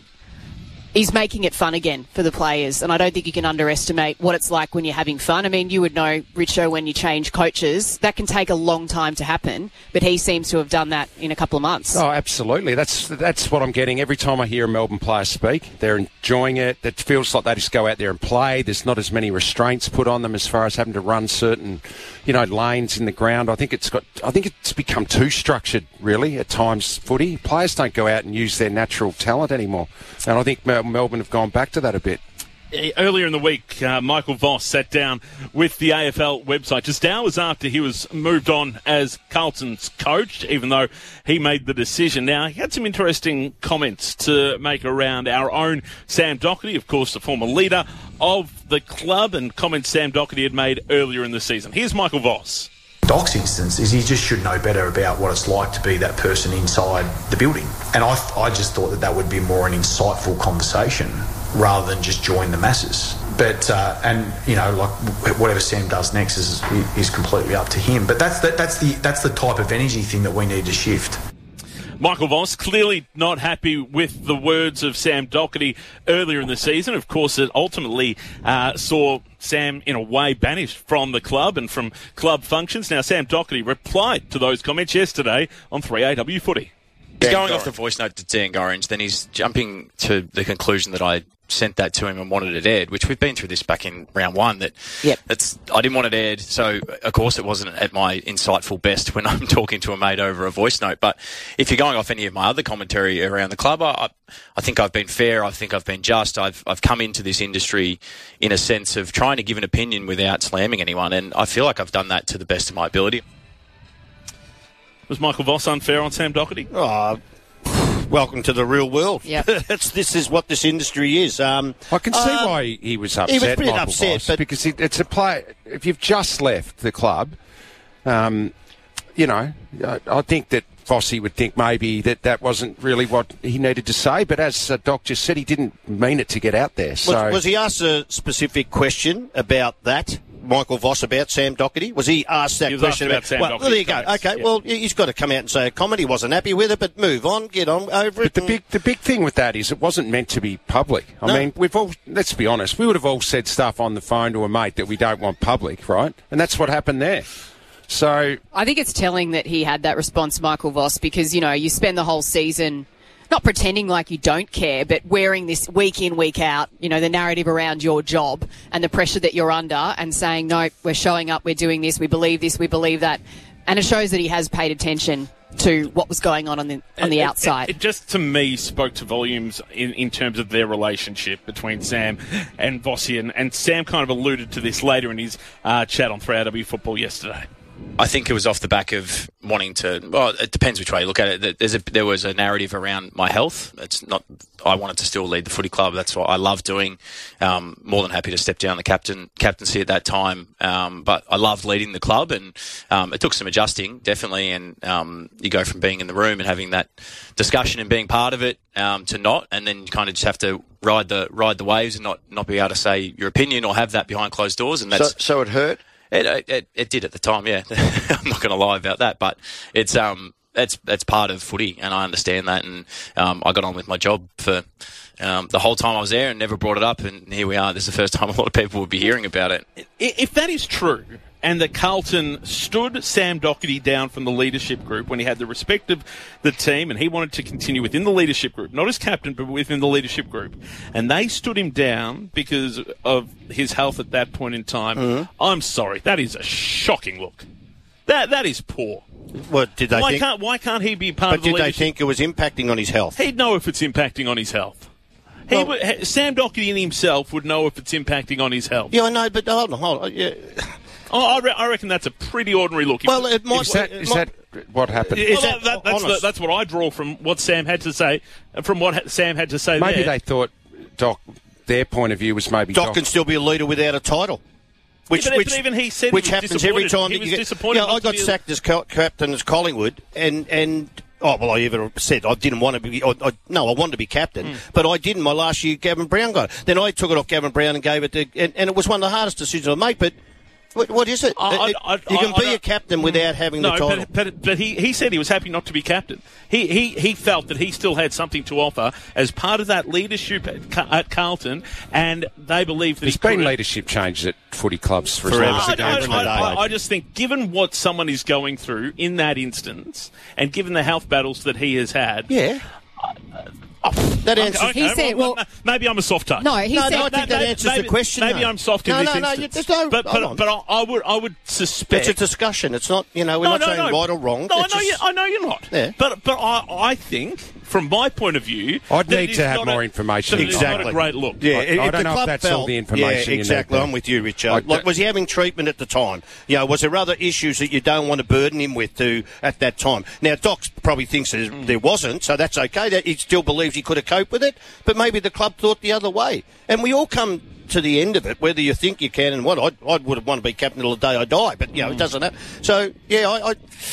is making it fun again for the players. And I don't think you can underestimate what it's like when you're having fun. I mean, you would know, Richo, when you change coaches, that can take a long time to happen. But he seems to have done that in a couple of months. Oh, absolutely. That's that's what I'm getting every time I hear a Melbourne player speak. They're enjoying it. It feels like they just go out there and play. There's not as many restraints put on them as far as having to run certain, you know, lanes in the ground. I think it's got. I think it's become too structured, really, at times, footy. Players don't go out and use their natural talent anymore. And I think Melbourne have gone back to that a bit. Earlier in the week, uh, Michael Voss sat down with the A F L website just hours after he was moved on as Carlton's coach, even though he made the decision. Now, he had some interesting comments to make around our own Sam Docherty, of course, the former leader of the club, and comments Sam Docherty had made earlier in the season. Here's Michael Voss. Doc's instance is he just should know better about what it's like to be that person inside the building. And I, I just thought that that would be more an insightful conversation rather than just join the masses. But, uh, and, you know, like whatever Sam does next is is completely up to him. But that's, that, that's, the, that's the type of energy thing that we need to shift. Michael Voss clearly not happy with the words of Sam Docherty earlier in the season. Of course, it ultimately uh, saw Sam, in a way, banished from the club and from club functions. Now, Sam Docherty replied to those comments yesterday on three A W Footy. He's going off the voice note to Dan Gorringe, then he's jumping to the conclusion that I sent that to him and wanted it aired, which we've been through this back in round one. That yep. that's I didn't want it aired, so of course it wasn't at my insightful best when I'm talking to a mate over a voice note. But if you're going off any of my other commentary around the club, I, I think I've been fair. I think I've been just. I've I've come into this industry in a sense of trying to give an opinion without slamming anyone, and I feel like I've done that to the best of my ability. Was Michael Voss unfair on Sam Docherty? Oh, welcome to the real world. Yep. That's, this is what this industry is. Um, I can see uh, why he was upset, he was a bit Michael upset, Voss, but because it, it's a play. If you've just left the club, um, you know, I, I think that Vossi would think maybe that that wasn't really what he needed to say. But as uh, Doc just said, he didn't mean it to get out there. So was, was he asked a specific question about that? Michael Voss about Sam Docherty? Was he asked that he was question asked about, about Sam well, there you go. comments, Okay, yeah. well, he's got to come out and say a comment. He wasn't happy with it, but move on, get on over it. But the big, the big thing with that is it wasn't meant to be public. I No. mean, we've all, let's be honest, we would have all said stuff on the phone to a mate that we don't want public, right? And that's what happened there. So I think it's telling that he had that response, Michael Voss, because, you know, you spend the whole season not pretending like you don't care, but wearing this week in, week out, you know, the narrative around your job and the pressure that you're under and saying, no, we're showing up, we're doing this, we believe this, we believe that. And it shows that he has paid attention to what was going on on the on the it, outside. It, it just, to me, spoke to volumes in, in terms of their relationship between Sam and Vossi. And, and Sam kind of alluded to this later in his uh, chat on three R W Football yesterday. I think it was off the back of wanting to. Well, it depends which way you look at it. There's a, there was a narrative around my health. It's not. I wanted to still lead the footy club. That's what I love doing. Um, more than happy to step down the captain captaincy at that time. Um, but I loved leading the club, and um, it took some adjusting, definitely. And um, you go from being in the room and having that discussion and being part of it um, to not, and then you kind of just have to ride the ride the waves and not not be able to say your opinion or have that behind closed doors. And that's so, so it hurt. It, it it did at the time, yeah. I'm not going to lie about that, but it's um that's that's part of footy, and I understand that, and um, I got on with my job for um, the whole time I was there, and never brought it up, and here we are. This is the first time a lot of people would be hearing about it. If that is true, and that Carlton stood Sam Docherty down from the leadership group when he had the respect of the team and he wanted to continue within the leadership group, not as captain, but within the leadership group, and they stood him down because of his health at that point in time, mm-hmm. I'm sorry, that is a shocking look. That That is poor. What did they why think? Can't, why can't he be part but of the leadership? But leadership? did they think it was impacting on his health? He'd know if it's impacting on his health. He well, would, Sam Docherty in himself would know if it's impacting on his health. Yeah, I know, but hold on, hold on. Yeah. Oh, I, re- I reckon that's a pretty ordinary look. Well, it might. Is that, it is might, that what happened? Well, that, that, that's, the, that's what I draw from what Sam had to say. From what Sam had to say, maybe there. they thought Doc. Their point of view was maybe Doc, Doc can still be a leader without a title. Which, yeah, but, which, but even he said which he was happens every time he that was you get. Disappointed Yeah, I got sacked as co- captain as Collingwood, and and. Oh, well, I even said I didn't want to be... I, I, no, I wanted to be captain, mm. but I didn't. My last year, Gavin Brown got it. Then I took it off Gavin Brown and gave it to... And, and it was one of the hardest decisions I made, but what, what is it? I, it I, I, you can I, be I, a captain without having no, the title. But, but, but he, he said he was happy not to be captain. He, he he felt that he still had something to offer as part of that leadership at, at Carlton, and they believed that There's he been could. leadership changes at footy clubs for Forever. as long as I, I, I, I just think, given what someone is going through in that instance, and given the health battles that he has had, yeah. Oh, that answers. Okay, he said, well, well, maybe I'm a soft touch. No, he no, said no, I think that maybe, answers maybe, the question. Maybe though. I'm soft in no, this no, instance. No, no, but hold but, on. but I, I would I would suspect it's a discussion. It's not. You know, we're no, not no, saying no. right or wrong. No, I know just, you. I know you're not. Yeah. But but I I think, from my point of view, I'd that need it's to have not more a, information. that it's Exactly. not a great look. Yeah, I, if I the don't know club if that's felt, all the information. Yeah, exactly. I'm with you, Richard. I, like, was he having treatment at the time? You know, was there other issues that you don't want to burden him with to at that time? Now, Doc probably thinks there, Mm. there wasn't, so that's okay. That he still believes he could have coped with it, but maybe the club thought the other way. And we all come to the end of it, whether you think you can and what. I, I would have wanted to be captain till the day I die, but, you know, mm. it doesn't happen. So, yeah, I,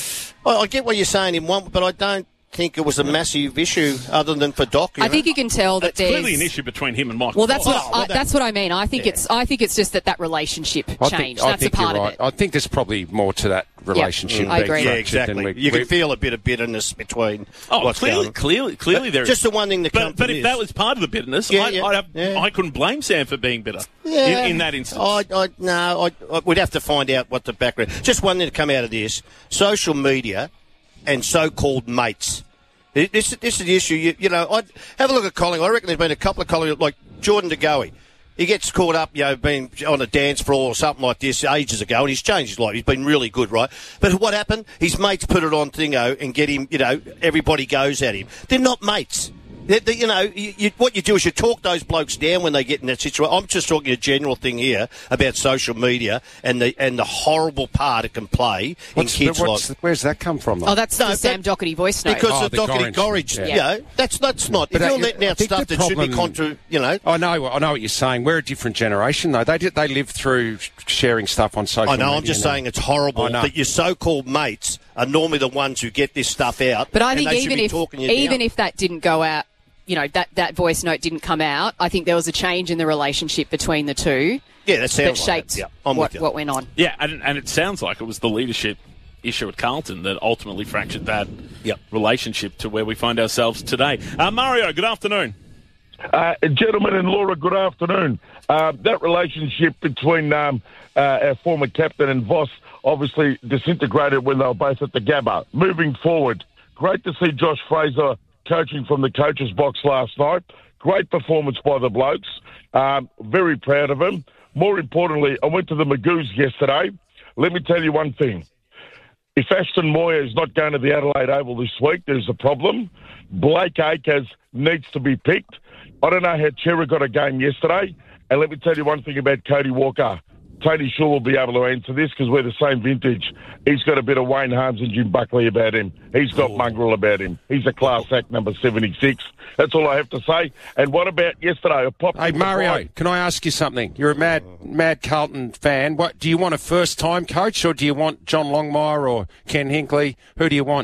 I, I get what you're saying in one, but I don't think it was a massive issue other than for Doc. I know? think you can tell that it's there's clearly an issue between him and Michael. Well, that's Voss. what Oh, well, I, that- that's what I mean. I think Yeah. it's I think it's just that that relationship I changed. think, I that's think a part you're of right. it. I think there's probably more to that relationship. I being agree. Yeah, fractured than exactly. we- you we- can feel a bit of bitterness between Oh, what's clearly, going on. clearly, clearly, But there is. just the one thing that comes But, but to if this. that was part of the bitterness, Yeah, I, yeah, I'd have, yeah. I couldn't blame Sam for being bitter Yeah. in, in that instance. I, I, no, I, I, we'd have to find out what the background. Just one thing to come out of this: social media and so-called mates. This, this is the issue. You, you know, I'd have a look at Collingwood. I reckon there's been a couple of Collingwood, like Jordan De Goey. He gets caught up, you know, being on a dance floor or something like this ages ago, and he's changed his life. He's been really good, right? But what happened? His mates put it on Thingo and get him, you know, everybody goes at him. They're not mates. They're, they're, you know, you, you, what you do is you talk those blokes down when they get in that situation. I'm just talking a general thing here about social media and the and the horrible part it can play What's, in kids' what's, lives. Where's that come from? Though? Oh, that's No, the Sam Docherty voice note. Because Oh, of the Docherty Gorringe. Gorringe, Yeah. you know, that's that's not. But if you're I- letting I out think stuff the that should be problem- contra, you know. I know, I know what you're saying. We're a different generation, though. They did, they lived through sharing stuff on social I know. media. I'm just and- saying it's horrible I know. that your so-called mates are normally the ones who get this stuff out. But I and think they should even be if talking you even down. if that didn't go out, you know, that, that voice note didn't come out, I think there was a change in the relationship between the two yeah, that that sounds like shaped it. Yeah, I'm what, with you. what went on. Yeah, and, and it sounds like it was the leadership issue at Carlton that ultimately fractured that Yep. relationship to where we find ourselves today. Uh, Mario, good afternoon. Uh, gentlemen and Laura, good afternoon. Uh, that relationship between um, uh, our former captain and Voss obviously disintegrated when they were both at the Gabba. Moving forward, great to see Josh Fraser coaching from the coach's box last night. Great performance by the blokes. Um, very proud of him. More importantly, I went to the Magoos yesterday. Let me tell you one thing. If Ashton Moyer is not going to the Adelaide Oval this week, there's a problem. Blake Acres needs to be picked. I don't know how Cherry got a game yesterday. And let me tell you one thing about Cody Walker. Tony Shaw will be able to answer this because we're the same vintage. He's got a bit of Wayne Harms and Jim Buckley about him. He's got mongrel about him. He's a class act number seventy-six. That's all I have to say. And what about yesterday? I popped hey, Mario, can I ask you something? You're a mad mad Carlton fan. What do you want, a first-time coach, or do you want John Longmire or Ken Hinkley? Who do you want?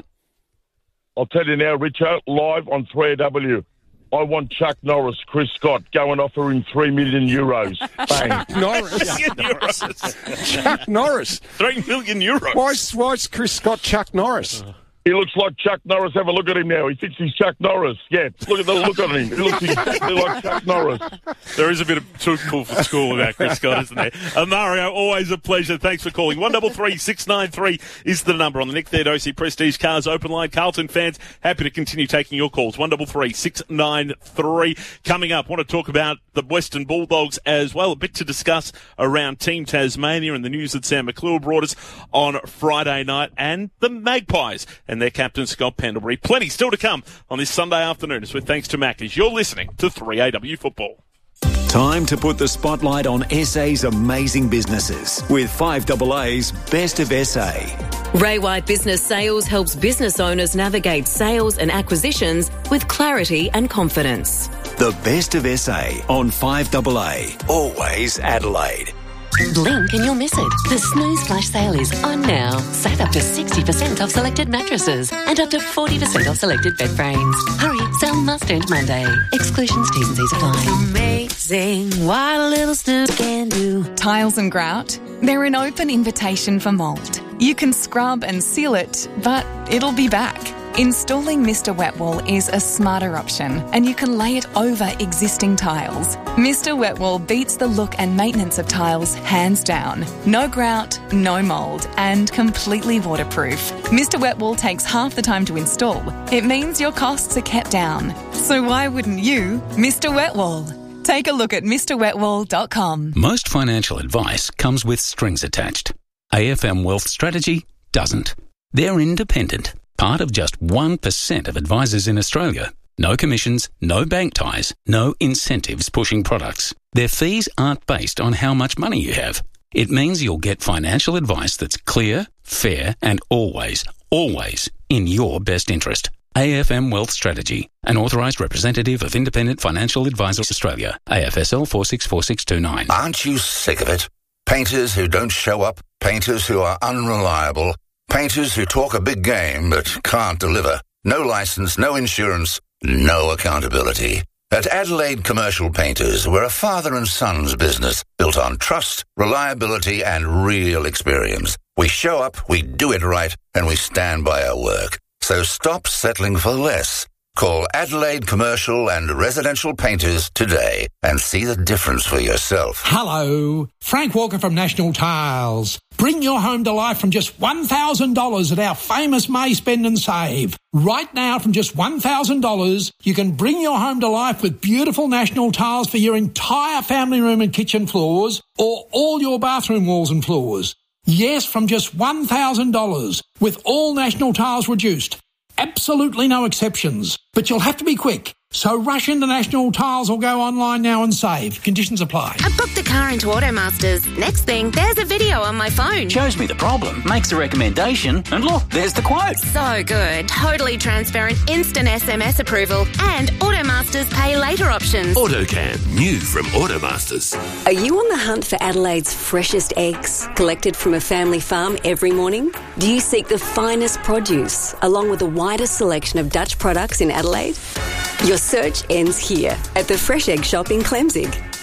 I'll tell you now, Richard, live on three A W. I want Chuck Norris, Chris Scott, go and offer him three million euros. Bang. Chuck Norris. Chuck Norris. Chuck Norris. Three million euros. Why's, why's Chris Scott Chuck Norris? He looks like Chuck Norris. Have a look at him now. He thinks he's Chuck Norris. Yeah, look at the look on him. He looks exactly like Chuck Norris. There is a bit of too cool for school about Chris Scott, isn't there? Uh, Mario, always a pleasure. Thanks for calling. one three three, six nine three is the number on the Nick Theodosi Prestige Cars open line. Carlton fans, happy to continue taking your calls. one three three, six nine three. Coming up, want to talk about the Western Bulldogs as well. A bit to discuss around Team Tasmania and the news that Sam McClure brought us on Friday night, and the Magpies and their captain Scott Pendlebury. Plenty still to come on this Sunday afternoon. It's with thanks to Macca's. You're listening to three A W Football. Time to put the spotlight on S A's amazing businesses with five A A's Best of S A. Ray White Business Sales helps business owners navigate sales and acquisitions with clarity and confidence. The Best of S A on five A A. Always Adelaide. Blink and you'll miss it. The Snooze Flash Sale is on now. Save up to sixty percent off selected mattresses and up to forty percent off selected bed frames. Hurry, sale must end Monday. Exclusions, T's and C's apply. Amazing what a little snooze can do. Tiles and grout, they're an open invitation for mould. You can scrub and seal it, but it'll be back. Installing Mister Wet Wall is a smarter option, and you can lay it over existing tiles. Mister Wet Wall beats the look and maintenance of tiles hands down. No grout, no mould, and completely waterproof. Mister Wet Wall takes half the time to install. It means your costs are kept down. So why wouldn't you, Mister Wet Wall? Take a look at Mr Wet Wall dot com. Most financial advice comes with strings attached. A F M Wealth Strategy doesn't. They're independent. Part of just one percent of advisors in Australia. No commissions, no bank ties, no incentives pushing products. Their fees aren't based on how much money you have. It means you'll get financial advice that's clear, fair, and always, always in your best interest. A F M Wealth Strategy, an authorised representative of Independent Financial Advisors Australia, A F S L four six four six two nine. Aren't you sick of it? Painters who don't show up, painters who are unreliable, painters who talk a big game but can't deliver. No licence, no insurance, no accountability. At Adelaide Commercial Painters, we're a father and son's business built on trust, reliability and real experience. We show up, we do it right, and we stand by our work. So stop settling for less. Call Adelaide Commercial and Residential Painters today and see the difference for yourself. Hello, Frank Walker from National Tiles. Bring your home to life from just one thousand dollars at our famous May Spend and Save. Right now, from just one thousand dollars, you can bring your home to life with beautiful National Tiles for your entire family room and kitchen floors or all your bathroom walls and floors. Yes, from just one thousand dollars with all National Tiles reduced. Absolutely no exceptions. But you'll have to be quick. So rush into National Tiles or go online now and save. Conditions apply. I booked the car into Automasters. Next thing, there's a video on my phone. Shows me the problem, makes a recommendation, and look, there's the quote. So good. Totally transparent, instant S M S approval, and Automasters pay later options. AutoCam, new from Automasters. Are you on the hunt for Adelaide's freshest eggs, collected from a family farm every morning? Do you seek the finest produce, along with the widest selection of Dutch products in Adelaide? Your search ends here at the Fresh Egg Shop in Clemzig.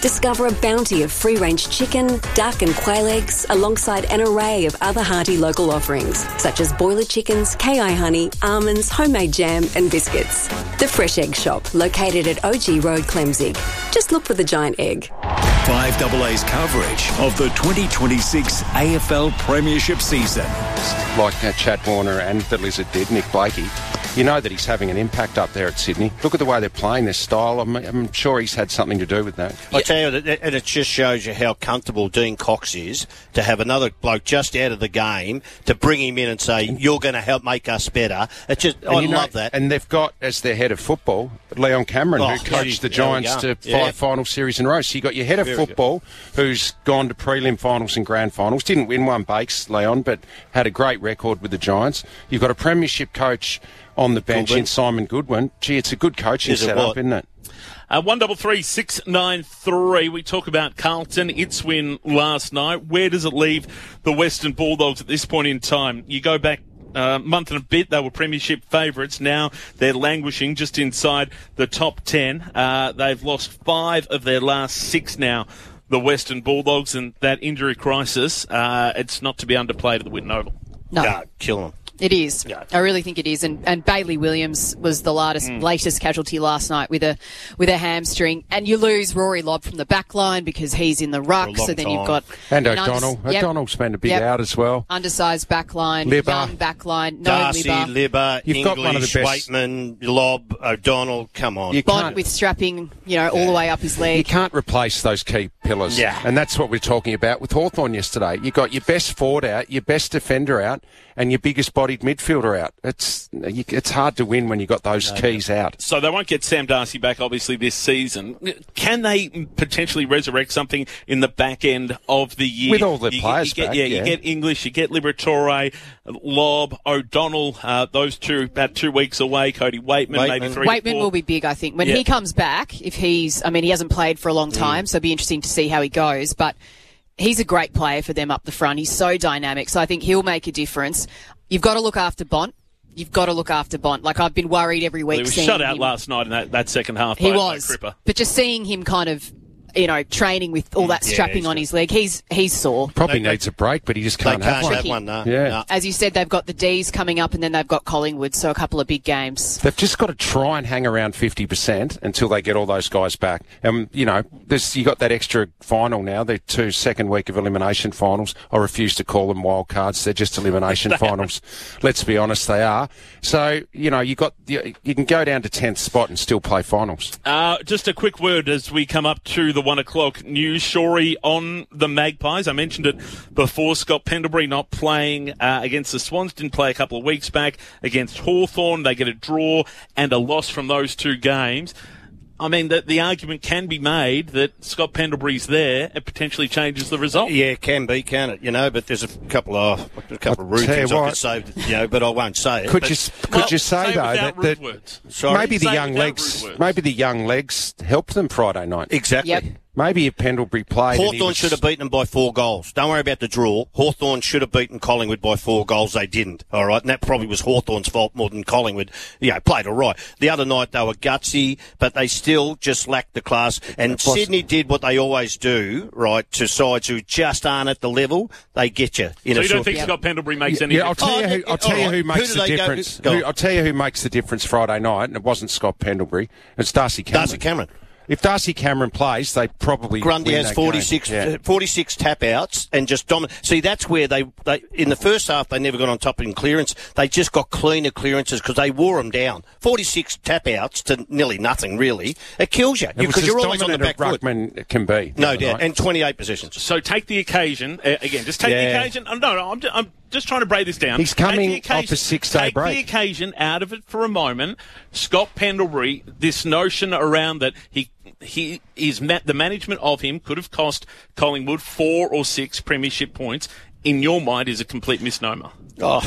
Discover a bounty of free-range chicken, duck and quail eggs alongside an array of other hearty local offerings such as boiler chickens, K I honey, almonds, homemade jam and biscuits. The Fresh Egg Shop, located at O G Road, Clemzig. Just look for the giant egg. five A A's coverage of the twenty twenty-six A F L Premiership season. Like uh, Chad Warner and the Lizard did, Nick Blakey. You know that he's having an impact up there at Sydney. Look at the way they're playing, their style. I'm, I'm sure he's had something to do with that. I tell you, and it just shows you how comfortable Dean Cox is to have another bloke just out of the game to bring him in and say, "You're going to help make us better." It's just, and I you know, love that. And they've got as their head of football Leon Cameron, Oh, who coached the there we Giants go. to five Yeah. final series in a row. So you got your head of Very football, who's gone to prelim finals and grand finals. Didn't win one, Bakes, Leon, but had a great record with the Giants. You've got a premiership coach on the bench Goodwin. in Simon Goodwin. Gee, it's a good coaching Is it setup, what? isn't it? Uh, one double three six nine three. We talk about Carlton, its win last night. Where does it leave the Western Bulldogs at this point in time? You go back a uh, month and a bit, they were premiership favourites. Now they're languishing just inside the top ten. Uh, they've lost five of their last six now, the Western Bulldogs, and that injury crisis, uh, it's not to be underplayed at the Whitten Oval. No. Yeah, kill them. It is. I really think it is. And, and Bailey Williams was the latest, Mm. latest casualty last night with a with a hamstring. And you lose Rory Lobb from the back line because he's in the ruck. long So then you've time. got And an O'Donnell. undec- yep. O'Donnell's been a big Yep. out as well. Undersized back line, Libba. young back line, no Darcy, Libba. Libba, You've English, got one of the best- Waitman, Lobb, O'Donnell. Come on. You Bont can't- with strapping, you know, all the way up his leg. You can't replace those key pillars. Yeah. And that's what we're talking about with Hawthorn yesterday. You got your best forward out, your best defender out, and your biggest bodied midfielder out. It's you, it's hard to win when you got those keys out. So they won't get Sam Darcy back, obviously, this season. Can they potentially resurrect something in the back end of the year? With all the you, players you get, back, yeah, yeah. you get English, you get Liberatore, Lobb, O'Donnell, uh, those two about two weeks away, Cody Waitman, Waitman. maybe three Waitman to four. will be big, I think. When Yeah. he comes back, if he's, I mean, he hasn't played for a long time, so it'll be interesting to see how he goes. But he's a great player for them up the front. He's so dynamic, so I think he'll make a difference. You've got to look after Bont. You've got to look after Bont. Like, I've been worried every week He was seeing shut out him. last night in that, that second half. He by, was. by Cripper. But just seeing him kind of, you know, training with all that Yeah, strapping he's on good. his leg, he's he's sore. Probably They- needs a break, but he just They can't, can't have one. have one, no. Yeah. No. As you said, they've got the D's coming up and then they've got Collingwood, so a couple of big games. They've just got to try and hang around fifty percent until they get all those guys back. Um, you know, there's, you got that extra final now, the two second week of elimination finals. I refuse to call them wild cards. They're just elimination finals. Let's be honest, they are. So, you know, you got you, you can go down to tenth spot and still play finals. Uh, just a quick word as we come up to the one o'clock news. Shorey on the Magpies. I mentioned it before. Scott Pendlebury not playing uh, against the Swans. Didn't play a couple of weeks back against Hawthorn. They get a draw and a loss from those two games. I mean, the, the argument can be made that Scott Pendlebury's there. It potentially changes the result. Yeah, it can be, can it? You know, but there's a couple of a couple of rude tell you things I what. could say, you know, but I won't say it. Could but, you could Well, you say, say though without that, rude that words. Sorry? maybe the Say young without legs rude words. maybe the young legs helped them Friday night. Exactly. Yep. Maybe if Pendlebury played, and he Hawthorn was- should have beaten them by four goals. Don't worry about the draw. Hawthorn should have beaten Collingwood by four goals. They didn't. All right, and that probably was Hawthorn's fault more than Collingwood. You know, played all right. The other night they were gutsy, but they still just lacked the class. And Plus- Sydney did what they always do, right, to sides who just aren't at the level. They get you. In So a you don't short- think Scott Pendlebury makes any Yeah, I'll difference? tell you Oh, who. yeah, I'll tell you all who right. makes Who do the they go- difference. go Who, on. I'll tell you who makes the difference Friday night, and it wasn't Scott Pendlebury. It's Darcy Cameron. Darcy Cameron. If Darcy Cameron plays, they probably Grundy win has that forty-six, game. Yeah. uh, forty-six tap outs and just dominate. See, that's where they, they, in the first half, they never got on top in clearance. They just got cleaner clearances because they wore them down. forty-six tap outs to nearly nothing, really. It kills you It was because as you're always on the dominant back a foot. ruckman can be. the No other doubt. night. And twenty-eight possessions. So take the occasion uh, again. Just take the Yeah. occasion. Oh, no, no, I'm just, I'm just trying to break this down. He's Take coming the occasion- off a six-day take break. the occasion out of it for a moment. Scott Pendlebury, this notion around that he he is ma- the management of him could have cost Collingwood four or six premiership points. In your mind, is a complete misnomer. Oh,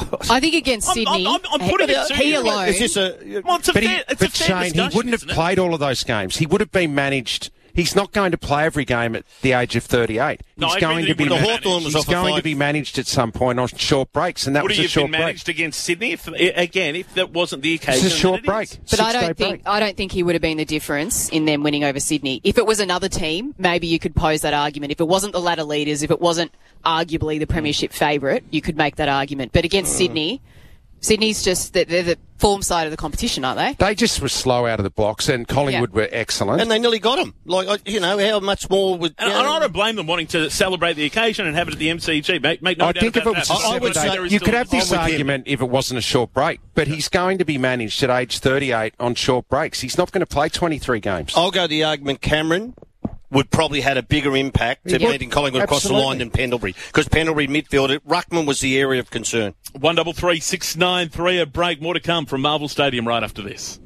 I think against I'm- Sydney, I'm- I'm putting it to he you. alone. is this a? Well, it's a But, fair, he, it's but a fair Shane, he discussion, wouldn't have isn't it? played all of those games. He would have been managed. He's not going to play every game at the age of thirty-eight. No, he's I going to be the Hawthorn was he's off going a to be managed at some point on short breaks, and that Would was he a have short been break. managed against Sydney if, again if that wasn't the occasion? It's a short that it break. is? But I Six-day don't think break. I don't think he would have been the difference in them winning over Sydney. If it was another team, maybe you could pose that argument. If it wasn't the ladder leaders, if it wasn't arguably the premiership favourite, you could make that argument. But against Sydney, Sydney's just they're the form side of the competition, aren't they? They just were slow out of the blocks, and Collingwood Yeah. were excellent. And they nearly got him. Like, I- you know, how much more would... And you I know, I don't blame them wanting to celebrate the occasion and have it at the M C G. Make, make no I doubt think if about it was that. a I- I would seven-day- say- There is you still- could have this I'm with him. argument if it wasn't a short break, but he's going to be managed at age thirty-eight on short breaks. He's not going to play twenty-three games. I'll go the argument Cameron would probably had a bigger impact to Yeah. beating Collingwood across the Absolutely. line than Pendlebury, because Pendlebury midfield, Ruckman was the area of concern. One double three six nine three. A break. More to come from Marvel Stadium right after this.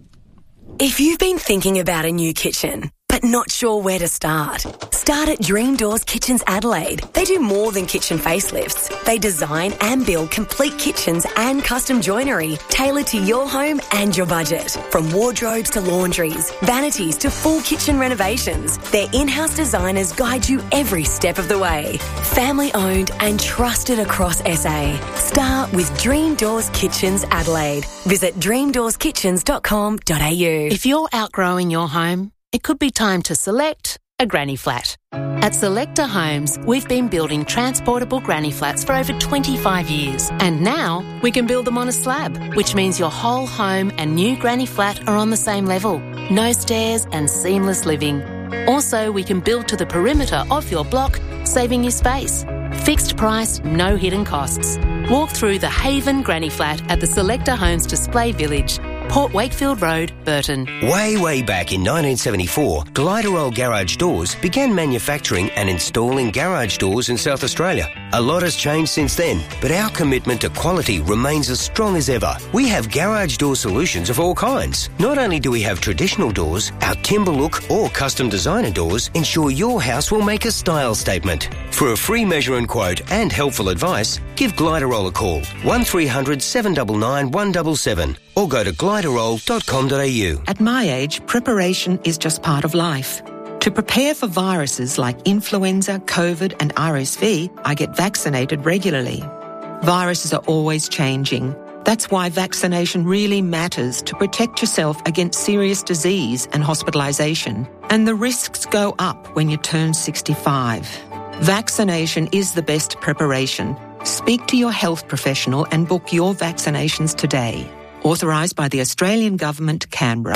If you've been thinking about a new kitchen, but not sure where to start, start at Dream Doors Kitchens Adelaide. They do more than kitchen facelifts. They design and build complete kitchens and custom joinery tailored to your home and your budget. From wardrobes to laundries, vanities to full kitchen renovations, their in-house designers guide you every step of the way. Family owned and trusted across S A. Start with Dream Doors Kitchens Adelaide. Visit dream doors kitchens dot com dot a u. If you're outgrowing your home, it could be time to select a granny flat. At Selector Homes, we've been building transportable granny flats for over twenty-five years. And now we can build them on a slab, which means your whole home and new granny flat are on the same level. No stairs and seamless living. Also, we can build to the perimeter of your block, saving you space. Fixed price, no hidden costs. Walk through the Haven Granny Flat at the Selector Homes Display Village, Port Wakefield Road, Burton. Way, way back in nineteen seventy-four, Gliderol Garage Doors began manufacturing and installing garage doors in South Australia. A lot has changed since then, but our commitment to quality remains as strong as ever. We have garage door solutions of all kinds. Not only do we have traditional doors, our timber look or custom designer doors ensure your house will make a style statement. For a free measure and quote and helpful advice, give Gliderol a call, one three hundred seven nine nine one seven seven, or go to gliderol dot com dot a u. At my age, preparation is just part of life. To prepare for viruses like influenza, COVID and R S V, I get vaccinated regularly. Viruses are always changing. That's why vaccination really matters to protect yourself against serious disease and hospitalisation. And the risks go up when you turn sixty-five. Vaccination is the best preparation. Speak to your health professional and book your vaccinations today. Authorised by the Australian Government, Canberra.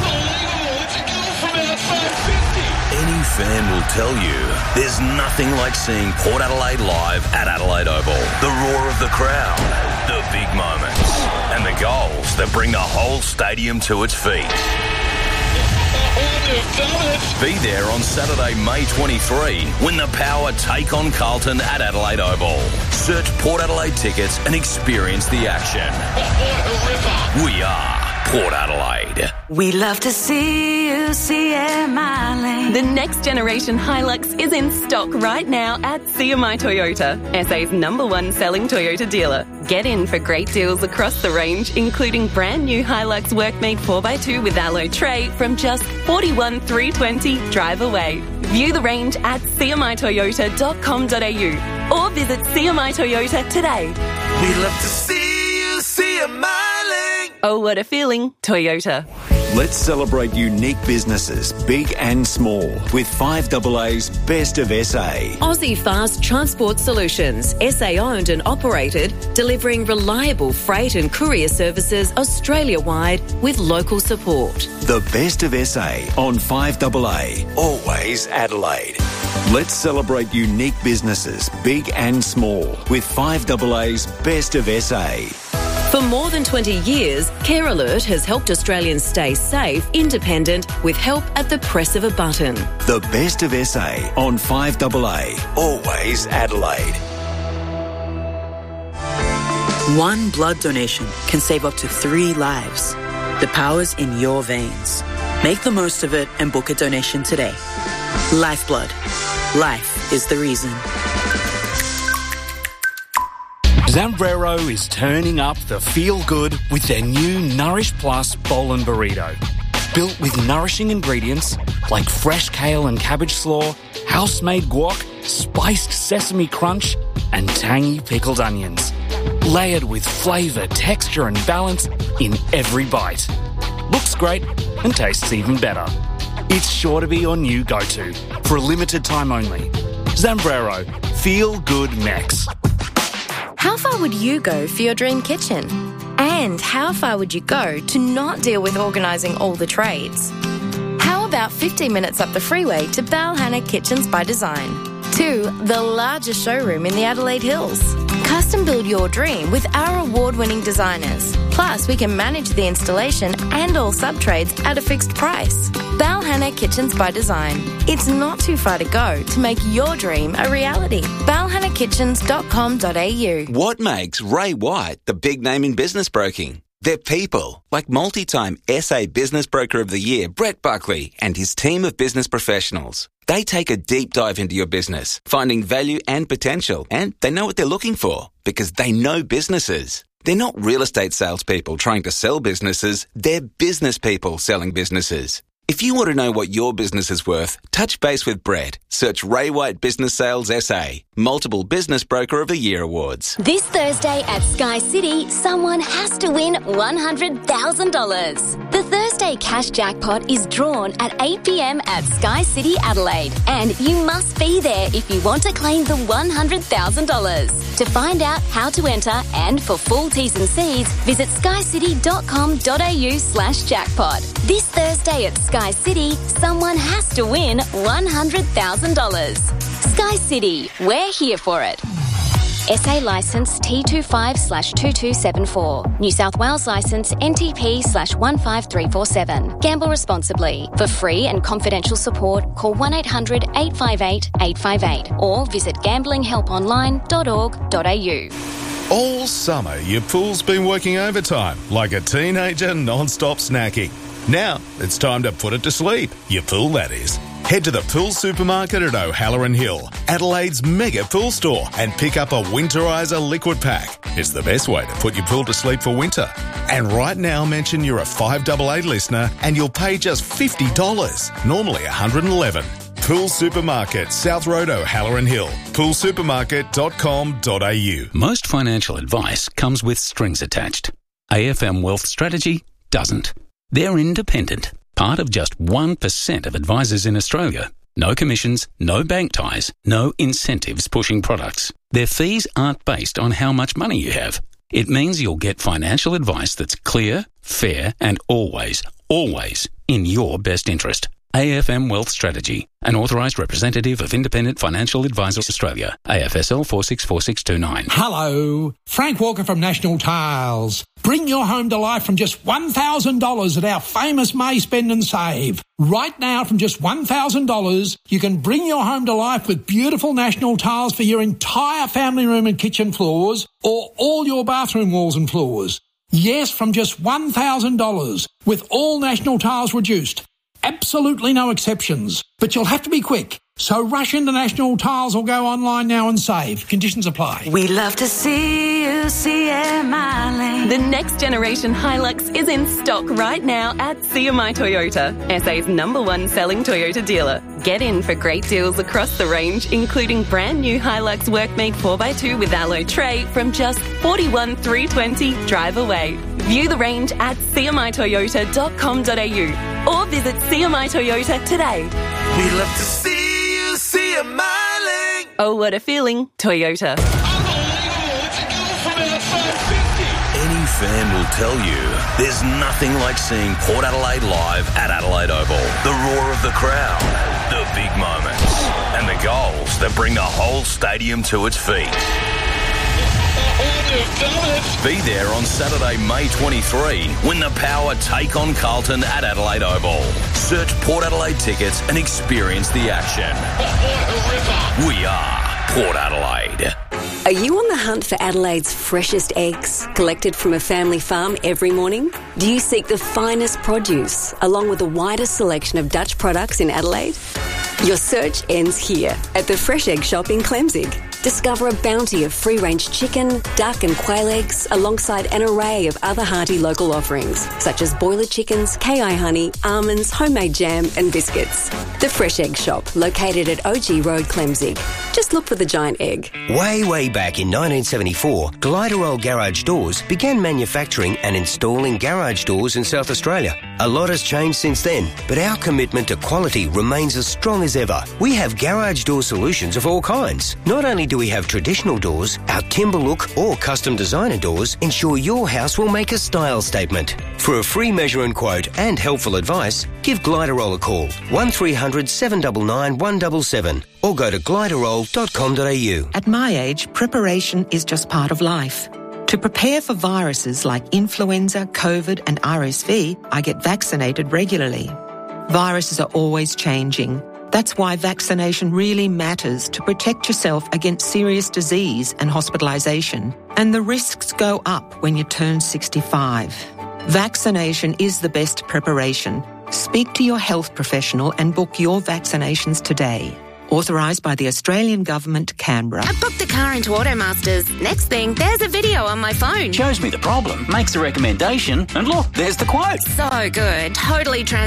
Any fan will tell you there's nothing like seeing Port Adelaide live at Adelaide Oval. The roar of the crowd, the big moments, and the goals that bring the whole stadium to its feet. Be there on Saturday, May twenty-third, when the Power take on Carlton at Adelaide Oval. Search Port Adelaide tickets and experience the action. We are Port Adelaide. We love to see you, C M I Lane. The next generation Hilux is in stock right now at C M I Toyota, S A's number one selling Toyota dealer. Get in for great deals across the range, including brand new Hilux Workmate four by two with alloy tray from just forty-one thousand three hundred twenty drive away. View the range at c m i toyota dot com dot a u or visit C M I Toyota today. We love to see you, C M I Lane. Oh, what a feeling, Toyota. Let's celebrate unique businesses, big and small, with five A A's Best of S A. Aussie Fast Transport Solutions, S A owned and operated, delivering reliable freight and courier services Australia-wide with local support. The Best of S A on five A A, always Adelaide. Let's celebrate unique businesses, big and small, with five A A's Best of S A. For more than twenty years, Care Alert has helped Australians stay safe, independent, with help at the press of a button. The Best of S A on five A A, always Adelaide. One blood donation can save up to three lives. The power's in your veins. Make the most of it and book a donation today. Lifeblood. Life is the reason. Zambrero is turning up the feel-good with their new Nourish Plus Bowl and Burrito. built with nourishing ingredients like fresh kale and cabbage slaw, house-made guac, spiced sesame crunch, and tangy pickled onions. Layered with flavour, texture and balance in every bite. Looks great and tastes even better. It's sure to be your new go-to for a limited time only. Zambrero. Feel good Mex. How far would you go for your dream kitchen? And how far would you go to not deal with organising all the trades? How about fifteen minutes up the freeway to Balhanna Kitchens by Design? To the largest showroom in the Adelaide Hills. Custom build your dream with our award-winning designers. Plus, we can manage the installation and all sub-trades at a fixed price. Balhanna Kitchens by Design. It's not too far to go to make your dream a reality. balhanna kitchens dot com dot a u. What makes Ray White the big name in business broking? They're people, like multi-time S A Business Broker of the Year, Brett Buckley, and his team of business professionals. They take a deep dive into your business, finding value and potential, and they know what they're looking for because they know businesses. They're not real estate salespeople trying to sell businesses, they're business people selling businesses. If you want to know what your business is worth, touch base with Brett. Search Ray White Business Sales S A. Multiple Business Broker of the Year awards. This Thursday at Sky City, someone has to win one hundred thousand dollars. The Thursday cash jackpot is drawn at eight p.m. at Sky City, Adelaide, and you must be there if you want to claim the one hundred thousand dollars. To find out how to enter and for full T's and C's, visit skycity dot com dot a u slash jackpot. This Thursday at Sky City, someone has to win one hundred thousand dollars. Sky City, we're here for it. S A licence T twenty-five slash two two seven four. New South Wales licence N T P slash one five three four seven. Gamble responsibly. For free and confidential support, call one eight hundred eight five eight eight five eight or visit gambling help online dot org dot a u. All summer, your pool's been working overtime like a teenager non-stop snacking. Now, it's time to put it to sleep. Your pool, that is. Head to the Pool Supermarket at O'Halloran Hill, Adelaide's mega pool store, and pick up a Winterizer liquid pack. It's the best way to put your pool to sleep for winter. And right now, mention you're a five eight eight listener and you'll pay just fifty dollars, normally one hundred eleven dollars. Pool Supermarket, South Road, O'Halloran Hill. pool supermarket dot com dot a u. Most financial advice comes with strings attached. A F M Wealth Strategy doesn't. They're independent, part of just one percent of advisors in Australia. No commissions, no bank ties, no incentives pushing products. Their fees aren't based on how much money you have. It means you'll get financial advice that's clear, fair, and always, always in your best interest. A F M Wealth Strategy, an authorised representative of Independent Financial Advisors Australia, A F S L four six four six two nine. Hello, Frank Walker from National Tiles. Bring your home to life from just one thousand dollars at our famous May Spend and Save. Right now, from just one thousand dollars, you can bring your home to life with beautiful National Tiles for your entire family room and kitchen floors or all your bathroom walls and floors. Yes, from just one thousand dollars, with all National Tiles reduced. Absolutely no exceptions, but you'll have to be quick. So rush into National Tiles or go online now and save. Conditions apply. We love to see you see it, my lane. The next generation Hilux is in stock right now at C M I Toyota, S A's number one selling Toyota dealer. Get in for great deals across the range, including brand new Hilux Workmate four by two with alloy tray from just forty-one thousand three hundred twenty dollars drive away. View the range at c m i toyota dot com dot a u or visit C M I Toyota today. We love to see you see it, my lane. Oh, what a feeling, Toyota. Any fan will tell you there's nothing like seeing Port Adelaide live at Adelaide Oval. The roar of the crowd, the big moments, and the goals that bring the whole stadium to its feet. Be there on Saturday, May twenty-third, when the Power take on Carlton at Adelaide Oval. Search Port Adelaide tickets and experience the action. We are Port Adelaide. Are you on the hunt for Adelaide's freshest eggs, collected from a family farm every morning? Do you seek the finest produce, along with the widest selection of Dutch products in Adelaide? Your search ends here, at the Fresh Egg Shop in Clemzig. Discover a bounty of free-range chicken, duck and quail eggs alongside an array of other hearty local offerings such as boiler chickens, K I honey, almonds, homemade jam and biscuits. The Fresh Egg Shop, located at O G Road, Clemzig. Just look for the giant egg. Way, way back in nineteen seventy-four, Gliderol Garage Doors began manufacturing and installing garage doors in South Australia. A lot has changed since then, but our commitment to quality remains as strong as ever. We have garage door solutions of all kinds. Not only do we have traditional doors, our timber look or custom designer doors ensure your house will make a style statement. For a free measure and quote and helpful advice, give Gliderol a call, one three hundred seven nine nine one seven seven, or go to gliderol dot com dot a u. At my age, preparation is just part of life. To prepare for viruses like influenza, COVID and R S V, I get vaccinated regularly. Viruses are always changing. That's why vaccination really matters to protect yourself against serious disease and hospitalisation. And the risks go up when you turn sixty-five. Vaccination is the best preparation. Speak to your health professional and book your vaccinations today. Authorised by the Australian Government, Canberra. I booked the car into Automasters. Next thing, there's a video on my phone. Shows me the problem, makes a recommendation, and look, there's the quote. So good. Totally trans-